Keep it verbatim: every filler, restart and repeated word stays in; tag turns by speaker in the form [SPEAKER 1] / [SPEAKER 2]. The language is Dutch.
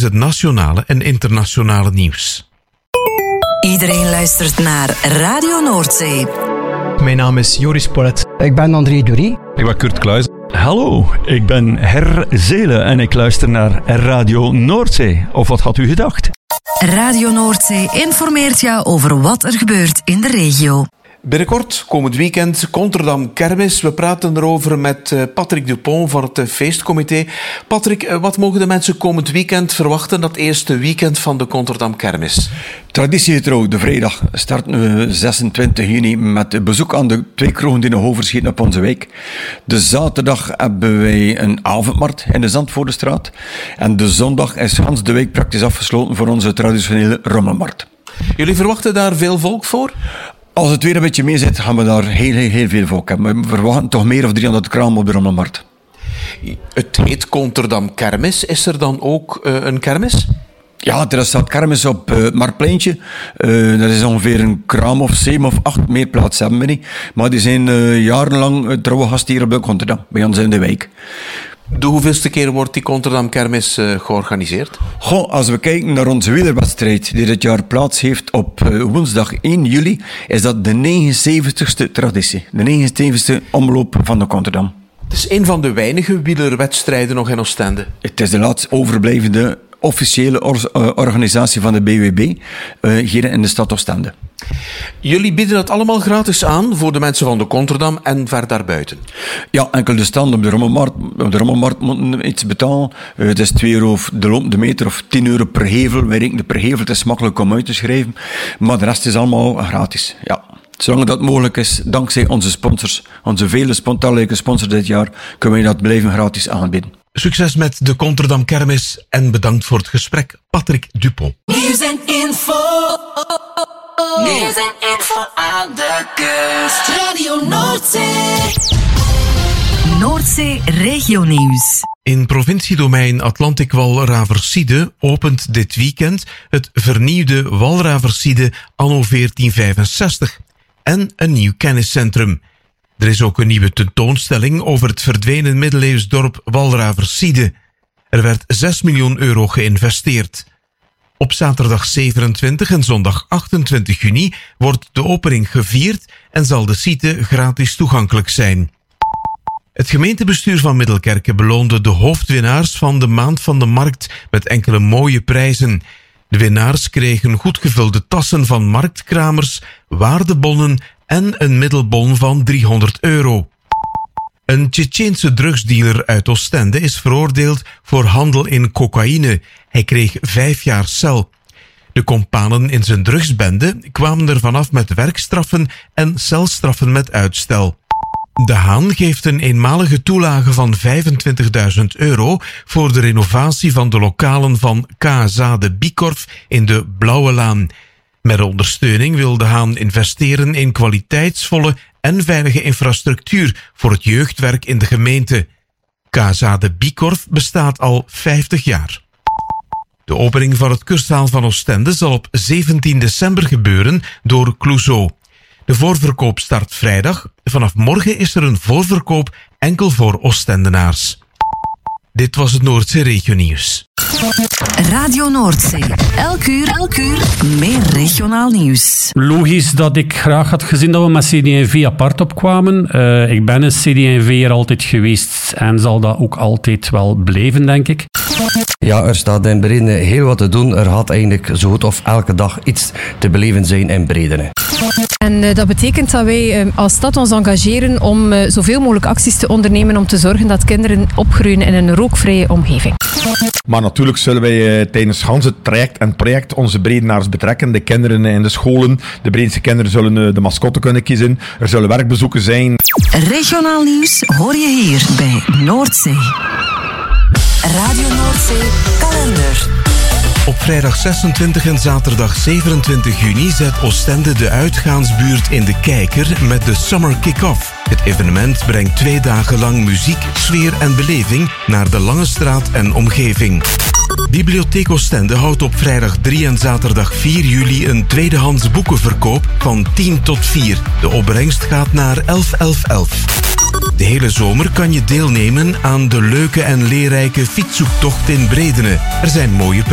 [SPEAKER 1] het nationale en internationale nieuws.
[SPEAKER 2] Iedereen luistert naar Radio Noordzee.
[SPEAKER 3] Mijn naam is Joris Polet.
[SPEAKER 4] Ik ben André Dury.
[SPEAKER 5] Ik ben Kurt Kluis. Hallo, ik ben Her Zelen en ik luister naar Radio Noordzee. Of wat had u gedacht?
[SPEAKER 2] Radio Noordzee informeert jou over wat er gebeurt in de regio.
[SPEAKER 6] Binnenkort, komend weekend, Conterdam Kermis. We praten erover met Patrick Dupont van het feestcomité. Patrick, wat mogen de mensen komend weekend verwachten, dat eerste weekend van de Conterdam Kermis?
[SPEAKER 7] Traditiegetrouw, de vrijdag starten we zesentwintig juni met bezoek aan de twee kroegen die nog overschieten op onze wijk. De zaterdag hebben wij een avondmarkt in de Zandvoordestraat. En de zondag is Hans de Wijk praktisch afgesloten voor onze traditionele rommelmarkt.
[SPEAKER 6] Jullie verwachten daar veel volk voor?
[SPEAKER 7] Als het weer een beetje mee zit, gaan we daar heel, heel, heel veel volk hebben. We verwachten toch meer of driehonderd kramen op de rommelmarkt.
[SPEAKER 6] Het heet Conterdam Kermis. Is er dan ook uh, een kermis?
[SPEAKER 7] Ja, er staat kermis op uh, het Marktpleintje. Uh, dat is ongeveer een kraam of zeven of acht, meer plaats hebben we niet. Maar die zijn uh, jarenlang uh, trouwe gast hier op de Conterdam, bij ons in de wijk.
[SPEAKER 6] De hoeveelste keer wordt die Conterdam Kermis uh, georganiseerd?
[SPEAKER 7] Goh, als we kijken naar onze wielerwedstrijd die dit jaar plaats heeft op uh, woensdag één juli, is dat de negenenzeventigste traditie. De negenenzeventigste omloop van de Conterdam.
[SPEAKER 6] Het is een van de weinige wielerwedstrijden nog in Oostende.
[SPEAKER 7] Het is de laatst overblijvende officiële or- uh, organisatie van de B W B uh, hier in de stad Oostende.
[SPEAKER 6] Jullie bieden dat allemaal gratis aan voor de mensen van de Conterdam en ver daarbuiten?
[SPEAKER 7] Ja, enkel de stand op de rommelmarkt. Op de rommelmarkt moeten iets betalen. Uh, het is twee euro de lopende meter of tien euro per hevel. Wij rekenen per hevel, het is makkelijk om uit te schrijven. Maar de rest is allemaal gratis. Ja. Zolang dat mogelijk is, dankzij onze sponsors, onze vele talrijke sponsors dit jaar, kunnen wij dat blijven gratis aanbieden.
[SPEAKER 1] Succes met de Conterdam Kermis en bedankt voor het gesprek, Patrick Dupont.
[SPEAKER 2] Nieuws en info. Nieuws en info aan de kust. Radio Noordzee. Noordzee Regionieuws.
[SPEAKER 1] In provinciedomein Atlantic Walraversiede opent dit weekend het vernieuwde Walraversiede anno veertien vijfenzestig en een nieuw kenniscentrum. Er is ook een nieuwe tentoonstelling over het verdwenen middeleeuws dorp Walraversiede. Er werd zes miljoen euro geïnvesteerd. Op zaterdag zevenentwintig en zondag achtentwintig juni wordt de opening gevierd en zal de site gratis toegankelijk zijn. Het gemeentebestuur van Middelkerke beloonde de hoofdwinnaars van de Maand van de Markt met enkele mooie prijzen. De winnaars kregen goed gevulde tassen van marktkramers, waardebonnen en een middelbon van driehonderd euro. Een Tsjetsjeense drugsdealer uit Oostende is veroordeeld voor handel in cocaïne. Hij kreeg vijf jaar cel. De companen in zijn drugsbende kwamen er vanaf met werkstraffen en celstraffen met uitstel. De Haan geeft een eenmalige toelage van vijfentwintigduizend euro voor de renovatie van de lokalen van K S A de Bikorf in de Blauwe Laan. Met de ondersteuning wil de Haan investeren in kwaliteitsvolle en veilige infrastructuur voor het jeugdwerk in de gemeente. K S A de Bikorf bestaat al vijftig jaar. De opening van het Kustzaal van Oostende zal op zeventien december gebeuren door Clouseau. De voorverkoop start vrijdag. Vanaf morgen is er een voorverkoop enkel voor Oostendenaars. Dit was het Noordzee Regionieuws.
[SPEAKER 2] Radio Noordzee. Elk uur, elk uur meer regionaal nieuws.
[SPEAKER 8] Logisch dat ik graag had gezien dat we met C D en V apart opkwamen. Uh, ik ben een C D en V'er altijd geweest en zal dat ook altijd wel blijven, denk ik.
[SPEAKER 4] Ja, er staat in Bredene heel wat te doen. Er gaat eigenlijk zo goed of elke dag iets te beleven zijn in Bredene.
[SPEAKER 9] En uh, dat betekent dat wij uh, als stad ons engageren om uh, zoveel mogelijk acties te ondernemen om te zorgen dat kinderen opgroeien in een rookvrije omgeving.
[SPEAKER 10] Maar natuurlijk zullen wij uh, tijdens Hans het traject en project onze Bredenaars betrekken. De kinderen in de scholen, de Bredense kinderen zullen uh, de mascotte kunnen kiezen. Er zullen werkbezoeken zijn.
[SPEAKER 2] Regionaal nieuws hoor je hier bij Noordzee. Radio Noordzee kalender.
[SPEAKER 1] Op vrijdag zesentwintig en zaterdag zevenentwintig juni zet Oostende de uitgaansbuurt in de kijker met de Summer Kick-Off. Het evenement brengt twee dagen lang muziek, sfeer en beleving naar de Lange Straat en omgeving. Bibliotheek Oostende houdt op vrijdag drie en zaterdag vier juli een tweedehands boekenverkoop van tien tot vier. De opbrengst gaat naar elf elf elf. De hele zomer kan je deelnemen aan de leuke en leerrijke fietszoektocht in Bredene. Er zijn mooie